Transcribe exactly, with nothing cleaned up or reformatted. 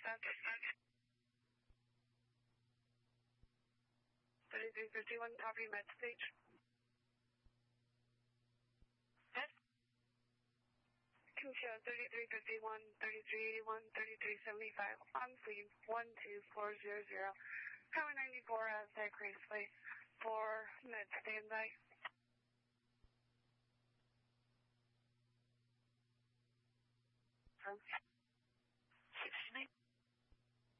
dispatch. thirty-three fifty-one, copy med stage. Yes? Control thirty-three fifty-one, thirty-three eighty-one, thirty-three seventy-five, on scene one two four zero zero. Tower ninety-four outside Graceway for med standby. From